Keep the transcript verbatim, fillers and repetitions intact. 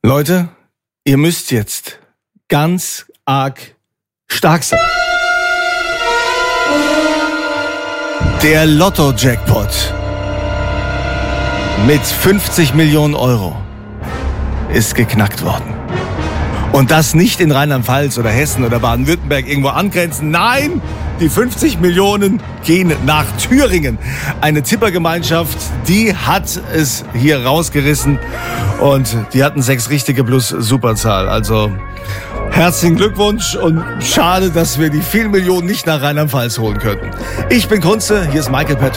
Leute, ihr müsst jetzt ganz arg stark sein. Der Lotto-Jackpot mit fünfzig Millionen Euro ist geknackt worden. Und das nicht in Rheinland-Pfalz oder Hessen oder Baden-Württemberg irgendwo angrenzen. Nein, die fünfzig Millionen gehen nach Thüringen. Eine Tippergemeinschaft, die hat es hier rausgerissen. Und die hatten sechs richtige plus Superzahl. Also herzlichen Glückwunsch und schade, dass wir die vielen Millionen nicht nach Rheinland-Pfalz holen könnten. Ich bin Kunze, hier ist Michael Pett.